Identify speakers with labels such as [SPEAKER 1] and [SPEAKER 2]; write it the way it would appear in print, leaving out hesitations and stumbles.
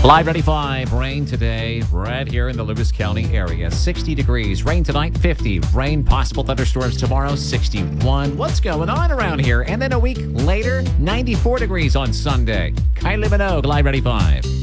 [SPEAKER 1] Live 95, rain today, right here in the Lewis County area. 60 degrees, rain tonight, 50. Rain, possible thunderstorms tomorrow, 61. What's going on around here? And then a week later, 94 degrees on Sunday. Kylie Minogue, Live 95.